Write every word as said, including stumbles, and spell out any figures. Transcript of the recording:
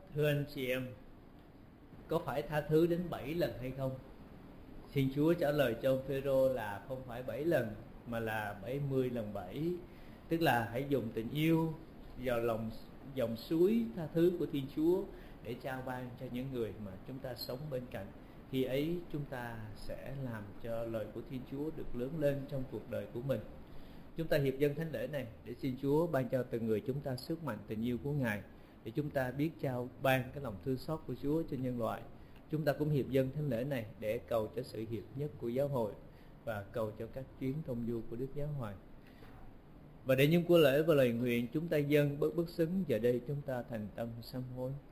Thưa anh chị em, có phải tha thứ đến bảy lần hay không? Xin Chúa trả lời cho ông Phêrô là không phải bảy lần mà là bảy mươi lần bảy. Tức là hãy dùng tình yêu vào lòng dòng suối tha thứ của Thiên Chúa để trao ban cho những người mà chúng ta sống bên cạnh. Khi ấy chúng ta sẽ làm cho lời của Thiên Chúa được lớn lên trong cuộc đời của mình. Chúng ta hiệp dâng thánh lễ này để xin Chúa ban cho từng người chúng ta sức mạnh tình yêu của Ngài, để chúng ta biết trao ban cái lòng thương xót của Chúa cho nhân loại. Chúng ta cũng hiệp dâng thánh lễ này để cầu cho sự hiệp nhất của giáo hội và cầu cho các chuyến thông du của Đức Giáo Hoàng. Và để những của lễ và lời nguyện chúng ta dâng bớt bất xứng, giờ đây chúng ta thành tâm sám hối.